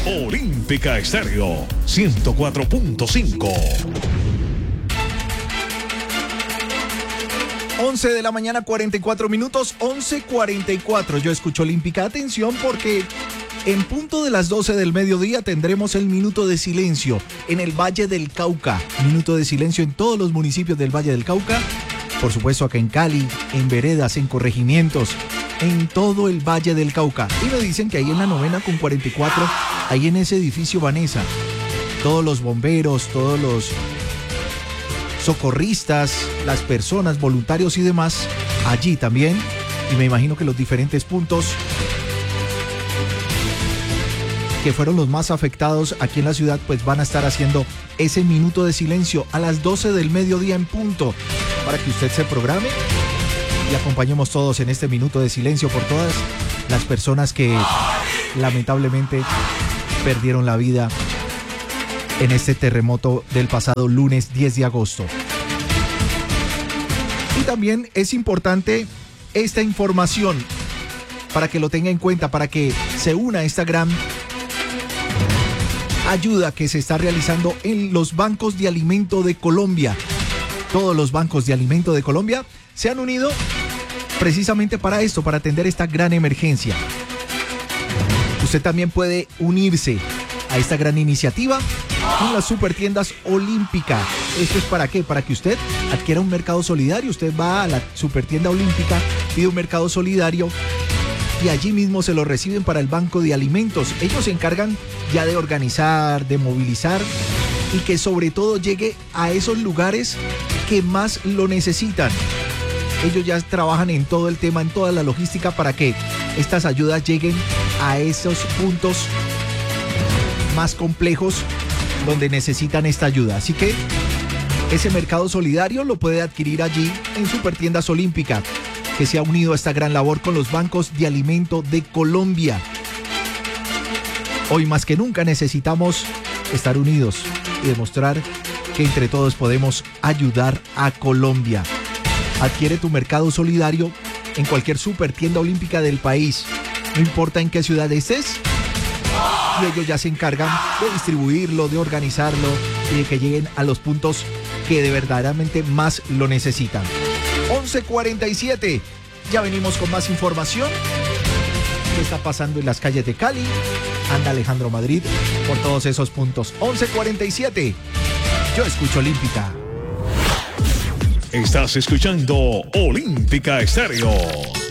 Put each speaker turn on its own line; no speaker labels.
Olímpica Estéreo 104.5.
11 de la mañana, 44 minutos, 11:44. Yo escucho Olímpica. Atención, porque en punto de las 12 del mediodía tendremos el minuto de silencio en el Valle del Cauca. Minuto de silencio en todos los municipios del Valle del Cauca. Por supuesto, acá en Cali, en veredas, en corregimientos, en todo el Valle del Cauca. Y me dicen que ahí en la 9ª con 44, ahí en ese edificio Vanessa, todos los bomberos, todos los socorristas, las personas, voluntarios y demás, allí también. Y me imagino que los diferentes puntos que fueron los más afectados aquí en la ciudad, pues van a estar haciendo ese minuto de silencio a las 12 del mediodía en punto, para que usted se programe y acompañemos todos en este minuto de silencio por todas las personas que lamentablemente perdieron la vida en este terremoto del pasado lunes 10 de agosto. Y también es importante esta información para que lo tenga en cuenta, para que se una a esta gran ayuda que se está realizando en los bancos de alimento de Colombia. Todos los bancos de alimento de Colombia se han unido precisamente para esto, para atender esta gran emergencia. Usted también puede unirse a esta gran iniciativa en las supertiendas Olímpica. ¿Esto es para qué? Para que usted adquiera un mercado solidario. Usted va a la supertienda Olímpica, pide un mercado solidario y allí mismo se lo reciben para el banco de alimentos. Ellos se encargan ya de organizar, de movilizar y que sobre todo llegue a esos lugares que más lo necesitan. Ellos ya trabajan en todo el tema, en toda la logística para que estas ayudas lleguen a esos puntos más complejos donde necesitan esta ayuda. Así que ese mercado solidario lo puede adquirir allí en Supertiendas Olímpica, que se ha unido a esta gran labor con los bancos de alimento de Colombia. Hoy más que nunca necesitamos estar unidos y demostrar que entre todos podemos ayudar a Colombia. Adquiere tu mercado solidario en cualquier supertienda olímpica del país. No importa en qué ciudad estés, y ellos ya se encargan de distribuirlo, de organizarlo y de que lleguen a los puntos que de verdaderamente más lo necesitan. 11:47. Ya venimos con más información. ¿Qué está pasando en las calles de Cali? Anda Alejandro Madrid por todos esos puntos. 11:47. Yo escucho Olímpica.
Estás escuchando Olímpica Estéreo.